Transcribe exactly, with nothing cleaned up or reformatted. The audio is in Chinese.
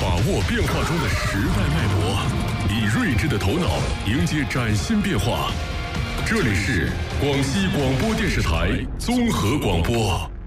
把握变化中的时代脉搏，以睿智的头脑迎接崭新变化。这里是广西广播电视台综合广播。